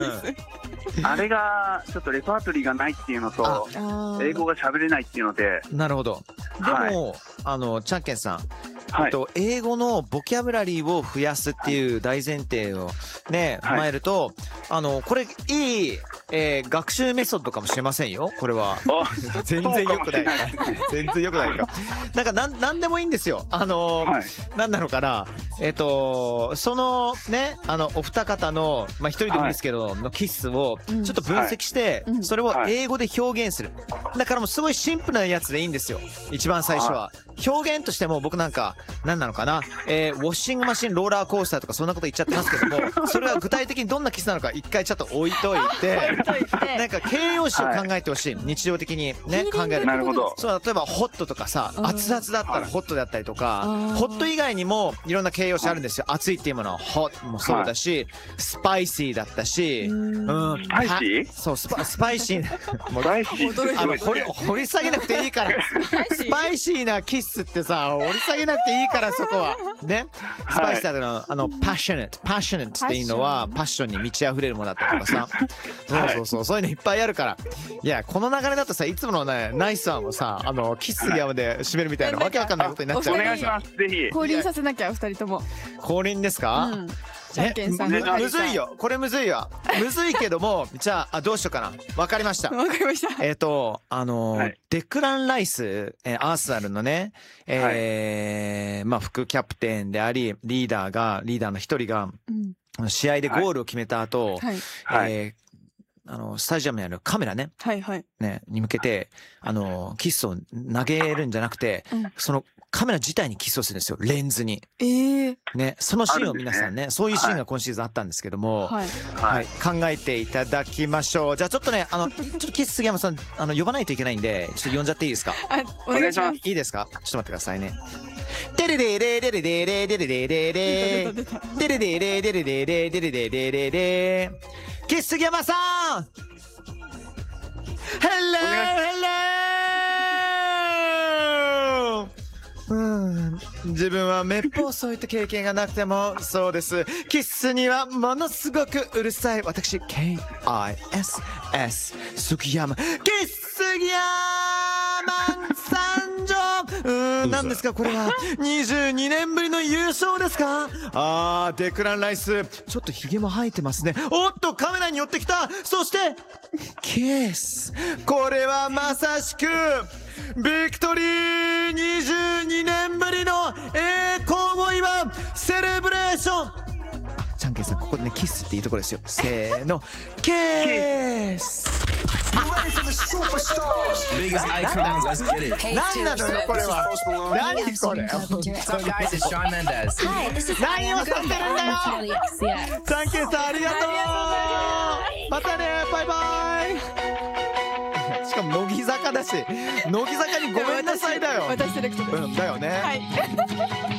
あれがちょっとレパートリーがないっていうのと、英語が喋れないっていうので。 なるほど。でも、チャンケンさん、英語のボキャブラリーを増やすっていう大前提をね、踏まえると、これいい、学習メソッドかもしれませんよ、これは。全然良くない。全然良くないか。なんでもいいんですよ。なんなのかな。そのね、お二方の、まあ一人でもいいですけど、のキスをちょっと分析して、それを英語で表現する。だからもうすごいシンプルなやつでいいんですよ。一番最初は。表現としても僕なんか、何なのかな。ウォッシングマシン、ローラーコースターとかそんなこと言っちゃってますけども、それは具体的にどんなキスなのか一回ちょっと置いといて、なんか形容詞を考えてほしい。日常的にね、考える。 なるほど。 そう、例えばホットとかさ、熱々だったらホットだったりとか、ホット以外にもいろんな形容詞あるんですよ。熱いっていうものはホットもそうだし、スパイシーだったし、 スパイシー？ そう、スパイシー。 もう大好き。 掘り下げなくていいから。スパイシーなキスってさ、掘り下げなくていいから、そこは。ね。スパイシーだから、パッショネットっていうのは、パッションに満ち溢れるものだったりとかさ。そういうのいっぱいあるから。いや、この流れだとさ、いつものね、ナイスワンをさ、キスギャムで締めるみたいな、わけわかんないことになっちゃう。 お願いします、ぜひ。 降臨させなきゃ、二人とも。 降臨ですか？むずいよ。これむずいよ。むずいけども、じゃあ、どうしようかな。わかりました。 わかりました。 デクラン・ライス、アーセナルのね、まあ、副キャプテンであり、リーダーの一人が、試合でゴールを決めた後、スタジアムにあるカメラね、に向けて、キスを投げるんじゃなくて、そのカメラ自体にキスをするんですよ、レンズに。ね、そのシーンを皆さんね、そういうシーンが今シーズンあったんですけども、考えていただきましょう。じゃあちょっとね、ちょっとキス杉山さん、呼ばないといけないんで、ちょっと呼んじゃっていいですか？ お願いします。 いいですか？ちょっと待ってくださいね。テレレレレレレレレレレレレレテレレレレレレレレレレレレレキス杉山さん！ Hello! Hello! 自分はめっぽうそういった経験がなくてもそうです。キスにはものすごくうるさい私 KISS 杉山キス杉山参上。何ですかこれは。22年ぶりの優勝ですか？デクラン・ライスちょっとヒゲも生えてますね。おっとカメラに寄ってきた。そしてキス、これはまさしくビクトリー22年ぶりの栄光を祝うセレブレーション。チャンケンさんここでねキスっていいところですよ。せーのキス。何なのよこれは。何これ。何をさせてるんだよ。チャンケンさんありがとう。またねバイバイ。しかも乃木坂だし、乃木坂にごめんなさいだよ。 私セレクトです。 だよね。